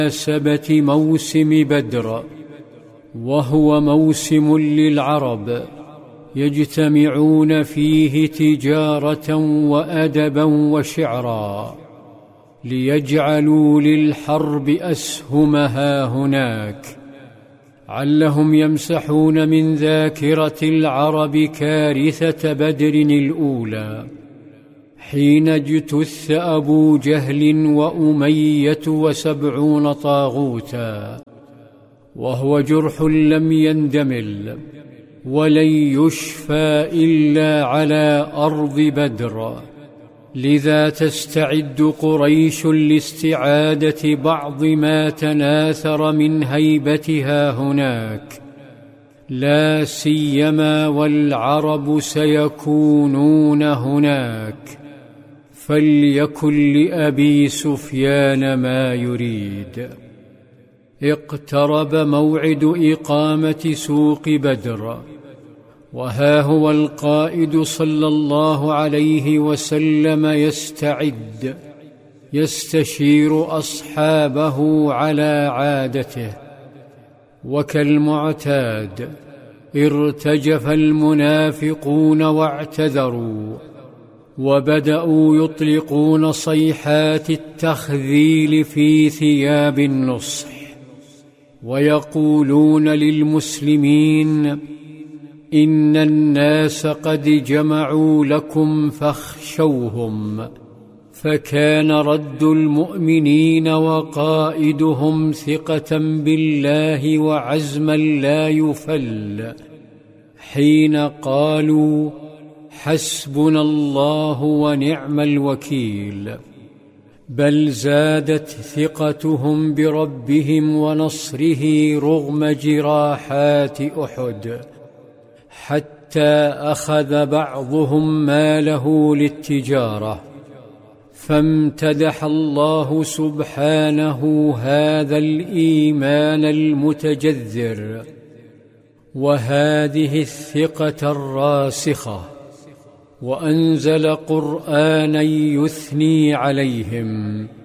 بمناسبة موسم بدر، وهو موسم للعرب يجتمعون فيه تجارة وأدبا وشعرا، ليجعلوا للحرب أسهمها هناك، علهم يمسحون من ذاكرة العرب كارثة بدر الأولى، حين اجتث أبو جهل وأمية و70 طاغوتا، وهو جرح لم يندمل ولن يشفى إلا على أرض بدر. لذا تستعد قريش لاستعادة بعض ما تناثر من هيبتها هناك، لا سيما والعرب سيكونون هناك، فليكن لأبي سفيان ما يريد. اقترب موعد إقامة سوق بدر، وها هو القائد صلى الله عليه وسلم يستعد، يستشير أصحابه على عادته، وكالمعتاد ارتجف المنافقون واعتذروا، وبدأوا يطلقون صيحات التخذيل في ثياب النصح، ويقولون للمسلمين: إن الناس قد جمعوا لكم فاخشوهم. فكان رد المؤمنين وقائدهم ثقة بالله وعزما لا يفل، حين قالوا: حسبنا الله ونعم الوكيل. بل زادت ثقتهم بربهم ونصره رغم جراحات أحد، حتى أخذ بعضهم ماله للتجارة، فامتدح الله سبحانه هذا الإيمان المتجذر وهذه الثقة الراسخة، وأنزل قرآنا يثني عليهم.